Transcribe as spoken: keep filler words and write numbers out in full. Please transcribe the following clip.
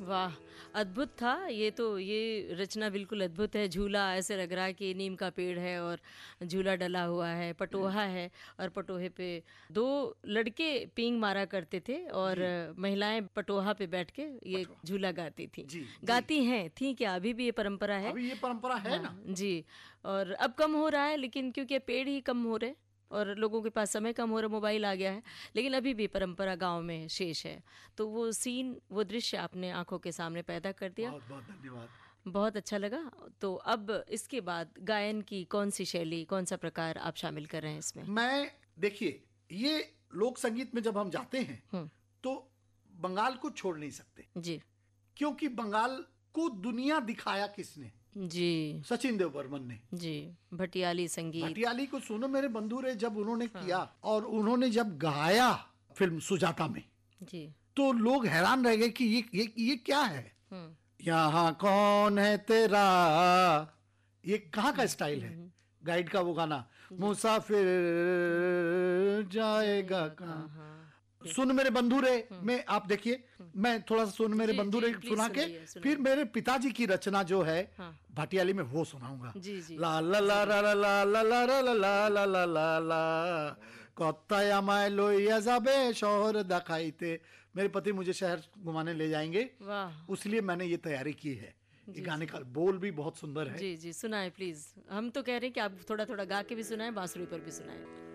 वाह, अद्भुत था ये तो। ये रचना बिल्कुल अद्भुत है। झूला ऐसे लग रहा है कि नीम का पेड़ है और झूला डला हुआ है, पटोहा है और पटोहे पे दो लड़के पींग मारा करते थे और महिलाएं पटोहा पे बैठ के ये झूला गाती थी। जी, गाती हैं, थी क्या? अभी भी ये परंपरा है? अभी ये परंपरा है ना जी। और अब कम हो रहा है, लेकिन क्योंकि पेड़ ही कम हो रहे और लोगों के पास समय कम हो रहा, मोबाइल आ गया है, लेकिन अभी भी परंपरा गांव में शेष है। तो वो सीन, वो दृश्य आपने आंखों के सामने पैदा कर दिया। बहुत बहुत धन्यवाद। बहुत अच्छा लगा। तो अब इसके बाद गायन की कौन सी शैली, कौन सा प्रकार आप शामिल कर रहे हैं इसमें? मैं देखिए, ये लोक संगीत में जब हम जाते हैं तो बंगाल को छोड़ नहीं सकते जी, क्योंकि बंगाल को दुनिया दिखाया किसने? जी, सचिन देव बर्मन ने। जी, भटियाली संगीत। भटियाली को सुनो मेरे बंधु रे जब उन्होंने हाँ। किया और उन्होंने जब गाया फिल्म सुजाता में, जी, तो लोग हैरान रह गए कि ये ये ये क्या है? यहाँ कौन है तेरा, ये कहाँ का स्टाइल है? गाइड का वो गाना, मुसाफिर जाएगा कहाँ, सुन मेरे बंधु रे में आप देखिए, मैं थोड़ा सा सुन मेरे बंधु रे सुना के फिर मेरे पिताजी की रचना जो है भटियाली में वो सुनाऊंगा। ला ला ला ला ला ला ला ला ला ला ला ला ला ला कत्ताय আমায় লইয়া যাবে শহর দেখাইতে। मेरे पति मुझे शहर घुमाने ले जाएंगे, उसलिए मैंने ये तैयारी की है। ये गाने का बोल भी बहुत सुंदर है। जी जी, सुनाए प्लीज। हम तो कह रहे हैं कि आप थोड़ा थोड़ा गा के भी सुनाएं, बांसुरी पर भी सुनाएं।